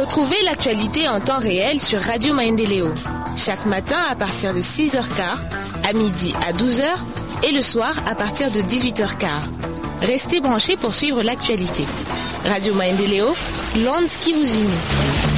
Retrouvez l'actualité en temps réel sur Radio Maendeleo. Chaque matin à partir de 6h15, à midi à 12h et le soir à partir de 18h15. Restez branchés pour suivre l'actualité. Radio Maendeleo, l'onde qui vous unit.